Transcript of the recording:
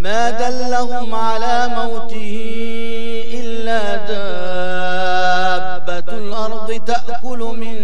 ما دلهم على موته إلا دابة الأرض تأكل من